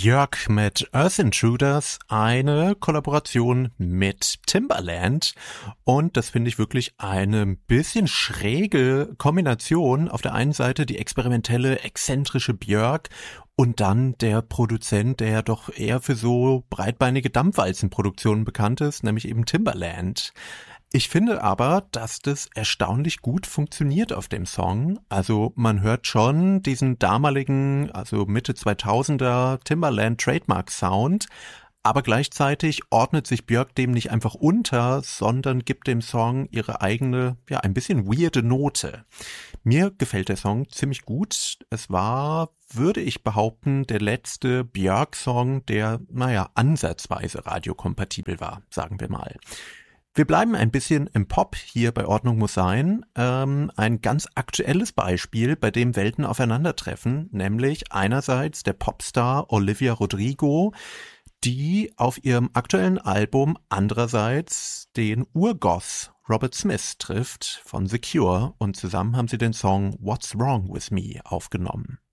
Björk mit Earth Intruders, eine Kollaboration mit Timbaland, und das finde ich wirklich eine bisschen schräge Kombination. Auf der einen Seite die experimentelle, exzentrische Björk und dann der Produzent, der ja doch eher für so breitbeinige Dampfwalzenproduktionen bekannt ist, nämlich eben Timbaland. Ich finde aber, dass das erstaunlich gut funktioniert auf dem Song. Also man hört schon diesen damaligen, also Mitte 2000er Timbaland Trademark Sound, aber gleichzeitig ordnet sich Björk dem nicht einfach unter, sondern gibt dem Song ihre eigene, ja, ein bisschen weirde Note. Mir gefällt der Song ziemlich gut. Es war, würde ich behaupten, der letzte Björk-Song, der, ansatzweise radiokompatibel war, sagen wir mal. Wir bleiben ein bisschen im Pop hier bei Ordnung muss sein. Ein ganz aktuelles Beispiel, bei dem Welten aufeinandertreffen, nämlich einerseits der Popstar Olivia Rodrigo, die auf ihrem aktuellen Album andererseits den Urgoth Robert Smith trifft von The Cure, und zusammen haben sie den Song What's Wrong With Me aufgenommen.